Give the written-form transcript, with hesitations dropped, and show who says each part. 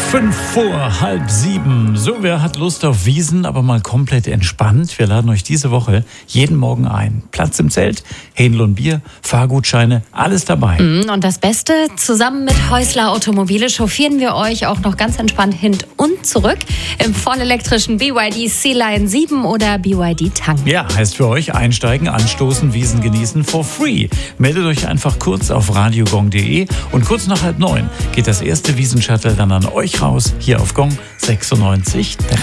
Speaker 1: 6:05. So, wer hat Lust auf Wiesn, aber mal komplett entspannt? Wir laden euch diese Woche jeden Morgen ein. Platz im Zelt, Händel und Bier, Fahrgutscheine, alles dabei.
Speaker 2: Und das Beste, zusammen mit Häusler Automobile chauffieren wir euch auch noch ganz entspannt hin und zurück im vollelektrischen BYD C-Line 7 oder BYD Tank.
Speaker 1: Ja, heißt für euch einsteigen, anstoßen, Wiesn genießen for free. Meldet euch einfach kurz auf radiogong.de und kurz nach 8:30 geht das erste Wiesn-Shuttle dann an euch raus, hier auf Gong 96.3.